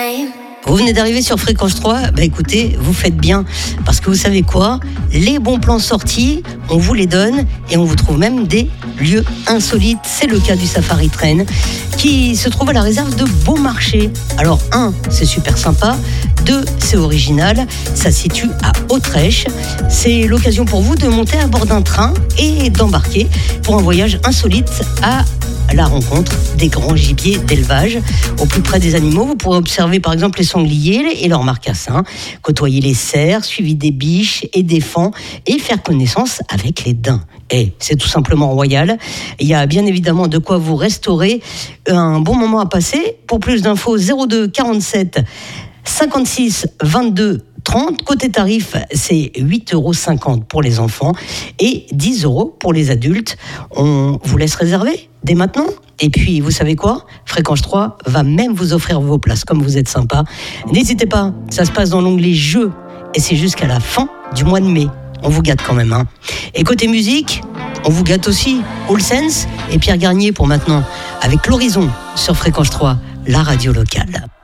Vous venez d'arriver sur Fréquence 3, écoutez, vous faites bien, parce que vous savez quoi, les bons plans sortis, on vous les donne et on vous trouve même des lieux insolites. C'est le cas du Safari Train qui se trouve à la réserve de Beaumarchais. Alors 1, c'est super sympa, 2, c'est original, ça se situe à Autrèche. C'est l'occasion pour vous de monter à bord d'un train et d'embarquer pour un voyage insolite à la rencontre des grands gibiers d'élevage. Au plus près des animaux, vous pourrez observer par exemple les sangliers et leurs marcassins, côtoyer les cerfs, suivi des biches et des faons et faire connaissance avec les daims. Et c'est tout simplement royal. Il y a bien évidemment de quoi vous restaurer un bon moment à passer. Pour plus d'infos, 02 47 56 22 30. Côté tarif, c'est 8,50 € pour les enfants et 10 € pour les adultes. On vous laisse réserver dès maintenant. Et puis, vous savez quoi ? Fréquence 3 va même vous offrir vos places, comme vous êtes sympa. N'hésitez pas, ça se passe dans l'onglet Jeux et c'est jusqu'à la fin du mois de mai. On vous gâte quand même. Et côté musique, on vous gâte aussi. All Sense et Pierre Garnier pour maintenant, avec l'Horizon sur Fréquence 3, la radio locale.